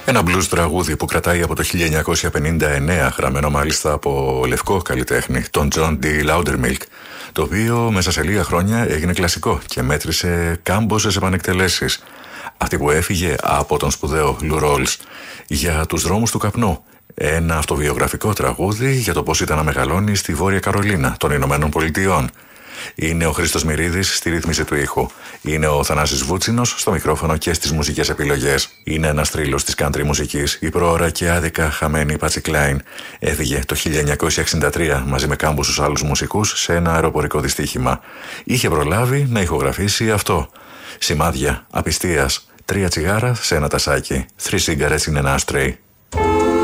Ένα blues τραγούδι που κρατάει από το 1959, γραμμένο μάλιστα από λευκό καλλιτέχνη, τον John D. Loudermilk, το οποίο μέσα σε λίγα χρόνια έγινε κλασικό και μέτρησε κάμποσες επανεκτελέσεις. Αυτή που έφυγε από τον σπουδαίο Lou Rawls για τους δρόμους του καπνού. Ένα αυτοβιογραφικό τραγούδι για το πώς ήταν να μεγαλώνει στη Βόρεια Καρολίνα των Ηνωμένων Πολιτειών. Είναι ο Χρήστος Μυρίδης στη ρύθμιση του ήχου. Είναι ο Θανάσης Βούτσινος στο μικρόφωνο και στις μουσικές επιλογές. Είναι ένας θρύλος της country μουσικής, η προώρα και άδικα χαμένη Patsy Cline. Έφυγε το 1963 μαζί με κάμποσους άλλους μουσικούς σε ένα αεροπορικό δυστύχημα. Είχε προλάβει να ηχογραφήσει αυτό. Σημάδια απιστίας. 3 τσιγάρα σε ένα τασάκι. 3 cigarettes in an ashtray.